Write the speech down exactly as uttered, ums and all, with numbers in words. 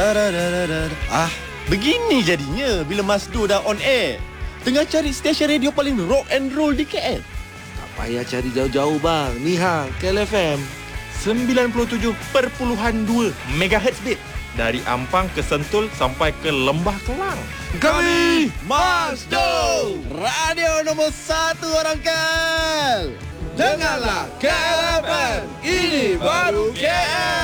Ah, begini jadinya bila Masdo dah on air. Tengah cari stesen radio paling rock and roll di K L. Tak payah cari jauh-jauh bang. Ni hang, K L F M sembilan puluh tujuh perpuluhan dua megahertz bit. Dari Ampang ke Sentul sampai ke Lembah Kelang. Kami Masdo, radio nombor satu orang K L. Dengarlah K L F M. Ini baru K L.